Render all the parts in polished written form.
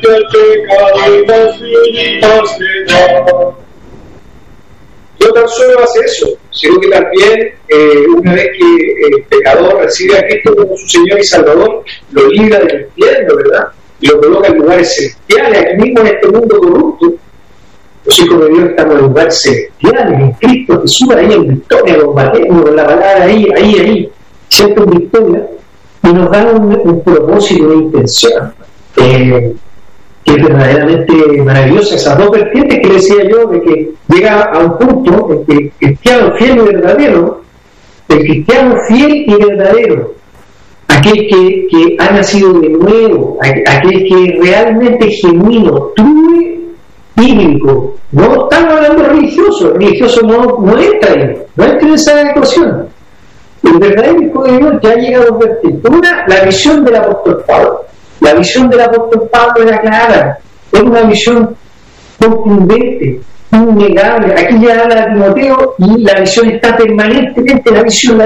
el pecado y las finitas de dar. No tan solo hace eso, sino que también una vez que el pecador recibe a Cristo como su Señor y Salvador, lo libra del infierno, ¿verdad? Y lo coloca en lugares celestiales, aquí mismo en este mundo corrupto. Los hijos de Dios estamos en lugares celestiales, en Cristo Jesús, ahí en victoria, combatemos con la palabra ahí, siempre en victoria, y nos dan un propósito, una intención, que es verdaderamente maravillosa. Esas dos vertientes que decía yo, de que llega a un punto en que el cristiano fiel y verdadero, el cristiano fiel y verdadero, aquel que ha nacido de nuevo, aquel que realmente es genuino, true, bíblico, no estamos hablando religioso no entra ahí, no entra en esa ecuación. El verdadero hijo de Dios ya llega a dos vertientes. Una, la visión del apóstol Pablo. La visión del apóstol Pablo era clara, era una visión contundente, innegable. Aquí ya habla de Timoteo y la visión está permanentemente, la visión,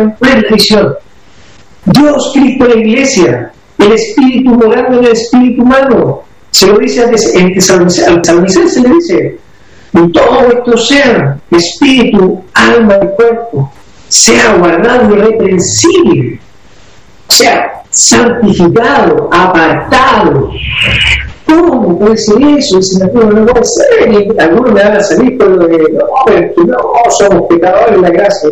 Dios, Cristo, la iglesia, el espíritu morando en el espíritu humano. Se lo dice en Tesalonicenses, le dice, y todo vuestro ser, espíritu, alma y cuerpo, sea guardado irreprensible, sea santificado, apartado. ¿Cómo puede ser eso? Dicen, no puede ser. Y algunos me van a salir con lo de, no, somos pecadores, la gracia.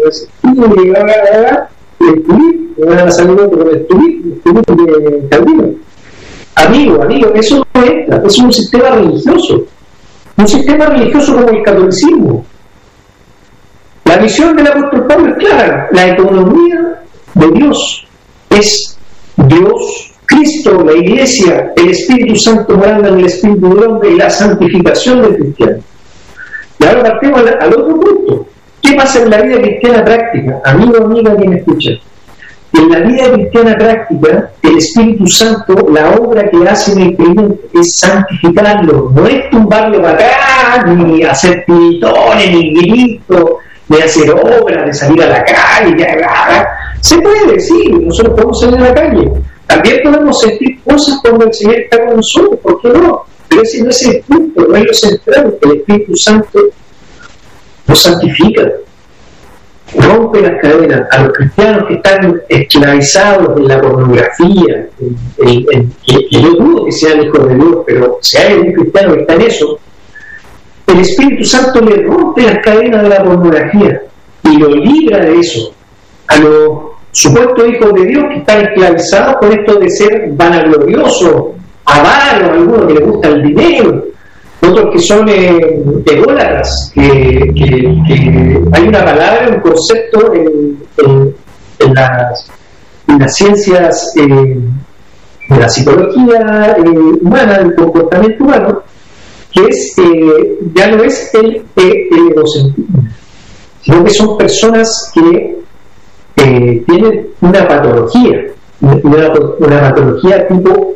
Me van a salir otro con el tuit de Calvino. Amigo, eso no entra, es un sistema religioso como el catolicismo. La visión del apóstol Pablo es clara, la economía de Dios es Dios, Cristo, la iglesia, el Espíritu Santo morando en el Espíritu del hombre y la santificación del cristiano. Y ahora partimos al otro punto. ¿Qué pasa en la vida cristiana práctica? Amigo, amiga, que me escucha. En la vida cristiana práctica, el Espíritu Santo, la obra que hace en el creyente es santificarlo. No es tumbarlo para acá, ni hacer piritones, ni gritos, ni hacer obras, de salir a la calle. Se puede decir, nosotros podemos salir a la calle. También podemos sentir cosas cuando el Señor está con nosotros, ¿por qué no? Pero ese no es el punto, no es lo central. El Espíritu Santo nos santifica, rompe las cadenas a los cristianos que están esclavizados en la pornografía, que yo dudo que sean hijos de Dios, pero si hay un cristiano que está en eso, el Espíritu Santo le rompe las cadenas de la pornografía y lo libra de eso. A los supuestos hijos de Dios que están esclavizados con esto de ser vanagloriosos, avaros, algunos que les gusta el dinero, otros que son ególatras, que hay una palabra, un concepto en las ciencias de la psicología humana, del comportamiento humano, que es ya no es el egocentrismo, sino que son personas que tienen una patología, una patología tipo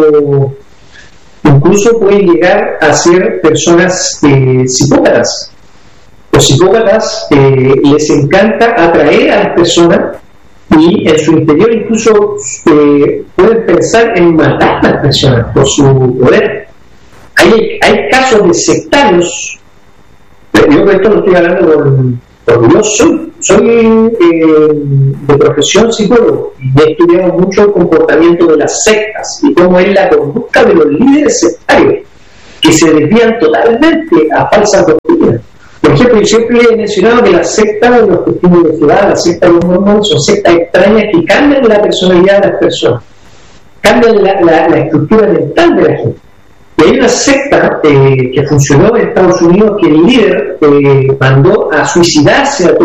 incluso pueden llegar a ser personas psicópatas. Los psicópatas les encanta atraer a las personas y en su interior incluso pueden pensar en matar a las personas por su poder. Hay casos de sectarios. Yo con esto no estoy hablando porque yo soy de profesión psicólogo y he estudiado mucho el comportamiento de las sectas y cómo es la conducta de los líderes sectarios que se desvían totalmente a falsas doctrinas. Por ejemplo, yo siempre he mencionado que las sectas de los testigos de Jehová, las sectas de los mormones, son sectas extrañas que cambian la personalidad de las personas, cambian la estructura mental de la gente. Y hay una secta que funcionó en Estados Unidos que el líder mandó a suicidarse a